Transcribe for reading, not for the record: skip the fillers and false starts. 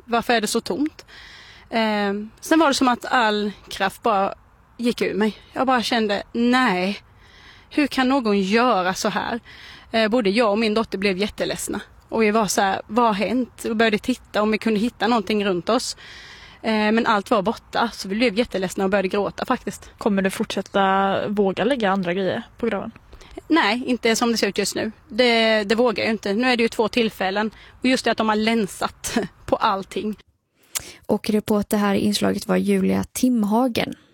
Varför är det så tomt? Sen var det som att all kraft bara gick ur mig. Jag bara kände, nej, hur kan någon göra så här? Både jag och min dotter blev jätteledsna. Och vi var så här, vad har hänt? Vi började titta om vi kunde hitta någonting runt oss. Men allt var borta, så vi blev jätteledsna och började gråta faktiskt. Kommer du fortsätta våga lägga andra grejer på graven? Nej, inte som det ser ut just nu. Det vågar jag inte. Nu är det ju 2 tillfällen. Och just det att de har länsat på allting. Och reporter här i inslaget var Julia Timhagen.